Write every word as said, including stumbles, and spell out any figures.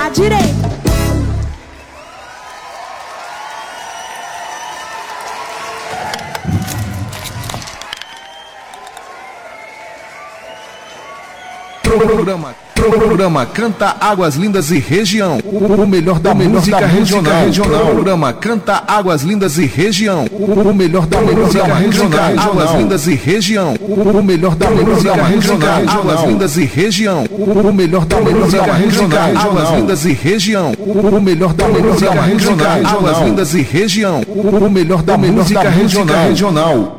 à direita. Programa, programa Canta Águas Lindas e Região, o melhor da música regional. Programa Canta Águas Lindas e Região, o melhor da música regional. Águas Lindas e Região, o melhor da música regional. Águas Lindas e Região, o melhor da música regional. Águas Lindas e Região, o melhor da música regional. Águas Lindas e Região, o melhor da música regional.